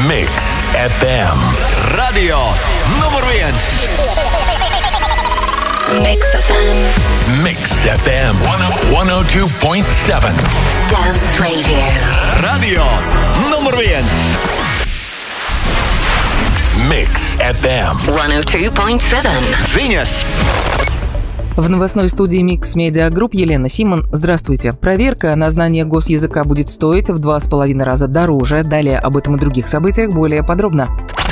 Mix FM. Radio numur 1. Mix FM. Mix FM 102.7. Dance Radio. Radio numur 1. Mix FM 102.7. Viņas. В новостной студии Mix Media Group Елена Симон. Здравствуйте. Проверка на знание госязыка будет стоить в 2,5 раза дороже. Далее об этом и других событиях более подробно.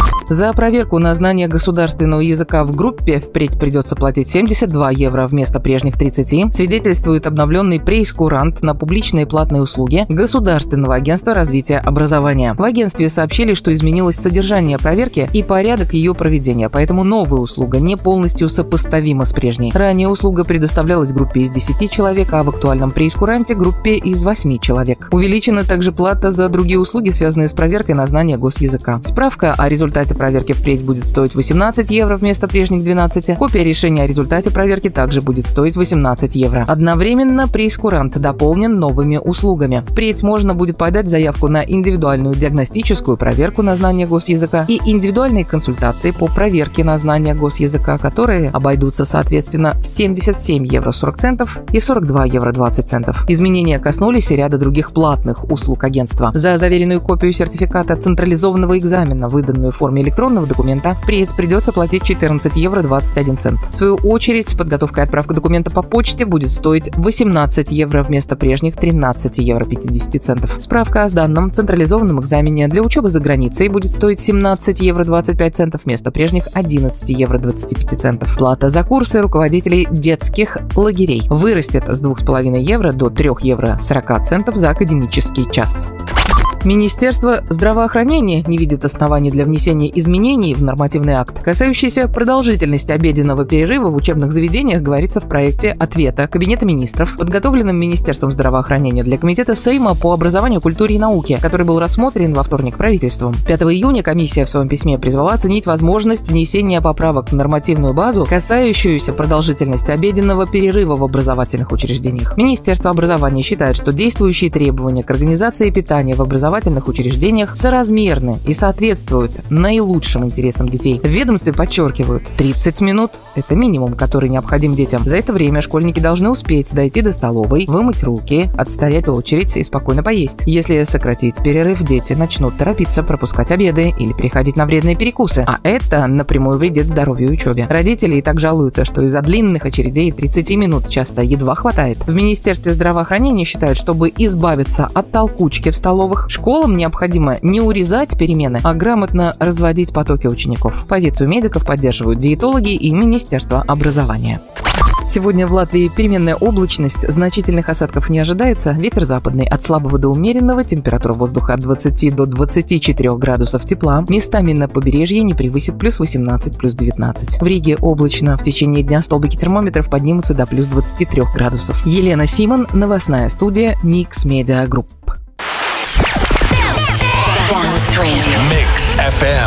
За проверку на знание государственного языка в группе впредь придется платить 72 евро вместо прежних 30, свидетельствует обновленный прейскурант на публичные платные услуги Государственного агентства развития образования. В агентстве сообщили, что изменилось содержание проверки и порядок ее проведения, поэтому новая услуга не полностью сопоставима с прежней. Ранее услуга предоставлялась группе из 10 человек, а в актуальном прейскуранте группе из 8 человек. Увеличена также плата за другие услуги, связанные с проверкой на знание госязыка. Справка о результате проверки впредь будет стоить 18 евро вместо прежних 12. Копия решения о результате проверки также будет стоить 18 евро. Одновременно прейскурант дополнен новыми услугами. Впредь можно будет подать заявку на индивидуальную диагностическую проверку на знание госязыка и индивидуальные консультации по проверке на знание госязыка, которые обойдутся соответственно в 77 евро 40 центов и 42 евро 20 центов. Изменения коснулись и ряда других платных услуг агентства. За заверенную копию сертификата централизованного экзамена, выданную в форме электронного документа, впредь придется платить 14 евро 21 цент. В свою очередь, подготовка и отправка документа по почте будет стоить 18 евро вместо прежних 13 евро 50 центов. Справка о сданном централизованном экзамене для учебы за границей будет стоить 17 евро 25 центов вместо прежних 11 евро 25 центов. Плата за курсы руководителей детских лагерей вырастет с 2,5 евро до 3 евро 40 центов за академический час. Министерство здравоохранения не видит оснований для внесения изменений в нормативный акт, касающийся продолжительности обеденного перерыва в учебных заведениях, говорится в проекте ответа Кабинета министров, подготовленном Министерством здравоохранения для Комитета Сейма по образованию, культуре и науке, который был рассмотрен во вторник правительством. 5 июня комиссия в своем письме призвала оценить возможность внесения поправок в нормативную базу, касающуюся продолжительности обеденного перерыва в образовательных учреждениях. Министерство образования считает, что действующие требования к организации питания в образовательных учреждениях соразмерны и соответствуют наилучшим интересам детей. В ведомстве подчеркивают, 30 минут – это минимум, который необходим детям. За это время школьники должны успеть дойти до столовой, вымыть руки, отстоять очередь и спокойно поесть. Если сократить перерыв, дети начнут торопиться пропускать обеды или переходить на вредные перекусы, а это напрямую вредит здоровью и учебе. Родители и так жалуются, что из-за длинных очередей 30 минут часто едва хватает. В Министерстве здравоохранения считают, чтобы избавиться от толкучки в столовых, школам необходимо не урезать перемены, а грамотно разводить потоки учеников. Позицию медиков поддерживают диетологи и Министерство образования. Сегодня в Латвии переменная облачность, значительных осадков не ожидается, ветер западный от слабого до умеренного, температура воздуха от 20 до 24 градусов тепла, местами на побережье не превысит плюс 18, плюс 19. В Риге облачно, в течение дня столбики термометров поднимутся до плюс 23 градусов. Елена Симон, новостная студия Mix Media Group. Dance Radio. Mix FM